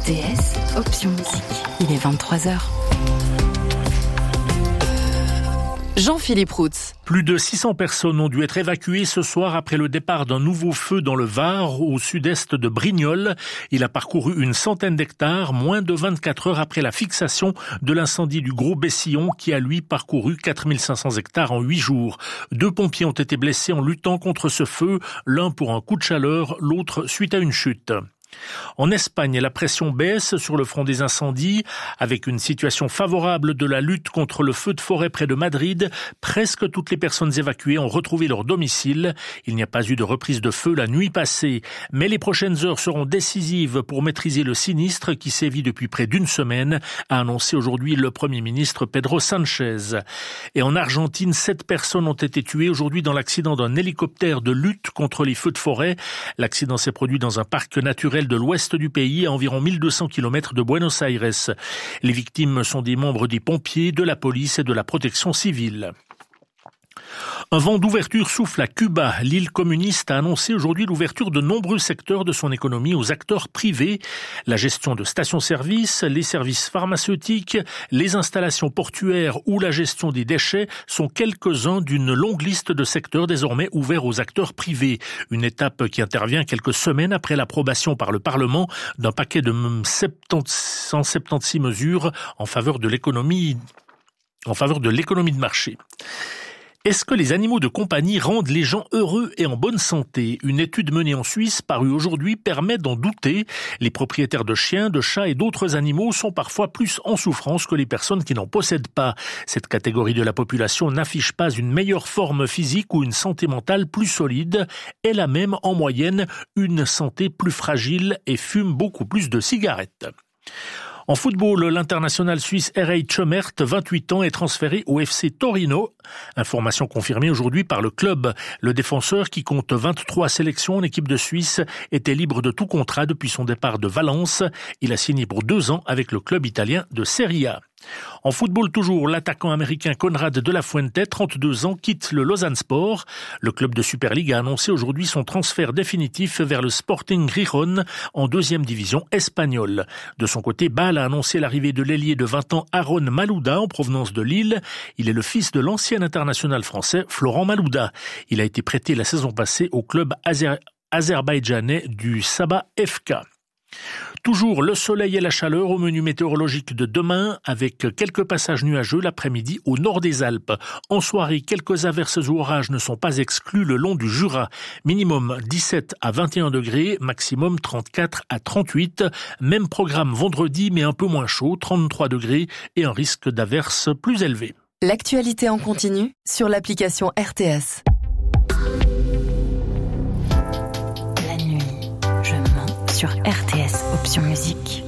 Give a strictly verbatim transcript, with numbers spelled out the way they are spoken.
R T S, option musique. Il est vingt-trois heures. Jean-Philippe Routz. Plus de six cents personnes ont dû être évacuées ce soir après le départ d'un nouveau feu dans le Var, au sud-est de Brignoles. Il a parcouru une centaine d'hectares, moins de vingt-quatre heures après la fixation de l'incendie du Gros Bessillon, qui a lui parcouru quatre mille cinq cents hectares en huit jours. Deux pompiers ont été blessés en luttant contre ce feu, l'un pour un coup de chaleur, l'autre suite à une chute. En Espagne, la pression baisse sur le front des incendies. Avec une situation favorable de la lutte contre le feu de forêt près de Madrid, presque toutes les personnes évacuées ont retrouvé leur domicile. Il n'y a pas eu de reprise de feu la nuit passée, mais les prochaines heures seront décisives pour maîtriser le sinistre qui sévit depuis près d'une semaine, a annoncé aujourd'hui le Premier ministre Pedro Sánchez. Et en Argentine, sept personnes ont été tuées aujourd'hui dans l'accident d'un hélicoptère de lutte contre les feux de forêt. L'accident s'est produit dans un parc naturel de l'ouest du pays, à environ mille deux cents kilomètres de Buenos Aires. Les victimes sont des membres des pompiers, de la police et de la protection civile. Un vent d'ouverture souffle à Cuba. L'île communiste a annoncé aujourd'hui l'ouverture de nombreux secteurs de son économie aux acteurs privés. La gestion de stations-service, les services pharmaceutiques, les installations portuaires ou la gestion des déchets sont quelques-uns d'une longue liste de secteurs désormais ouverts aux acteurs privés. Une étape qui intervient quelques semaines après l'approbation par le Parlement d'un paquet de cent soixante-seize mesures en faveur de l'économie, en faveur de l'économie de marché. Est-ce que les animaux de compagnie rendent les gens heureux et en bonne santé ? Une étude menée en Suisse, parue aujourd'hui, permet d'en douter. Les propriétaires de chiens, de chats et d'autres animaux sont parfois plus en souffrance que les personnes qui n'en possèdent pas. Cette catégorie de la population n'affiche pas une meilleure forme physique ou une santé mentale plus solide. Elle a même, en moyenne, une santé plus fragile et fume beaucoup plus de cigarettes. En football, l'international suisse R A Tschömert, vingt-huit ans, est transféré au F C Torino. Information confirmée aujourd'hui par le club. Le défenseur, qui compte vingt-trois sélections en équipe de Suisse, était libre de tout contrat depuis son départ de Valence. Il a signé pour deux ans avec le club italien de Serie A. En football toujours, l'attaquant américain Conrad de la Fuente, trente-deux ans, quitte le Lausanne Sport. Le club de Super League a annoncé aujourd'hui son transfert définitif vers le Sporting Gijón en deuxième division espagnole. De son côté, Bâle a annoncé l'arrivée de l'ailier de vingt ans Aaron Malouda en provenance de Lille. Il est le fils de l'ancien international français Florent Malouda. Il a été prêté la saison passée au club azer- azerbaïdjanais du Sabah F K. Toujours le soleil et la chaleur au menu météorologique de demain, avec quelques passages nuageux l'après-midi au nord des Alpes. En soirée, quelques averses ou orages ne sont pas exclus le long du Jura. Minimum dix-sept à vingt et un degrés, maximum trente-quatre à trente-huit. Même programme vendredi, mais un peu moins chaud, trente-trois degrés et un risque d'averses plus élevé. L'actualité en continu sur l'application R T S. La nuit, je mens sur R T S, option musique.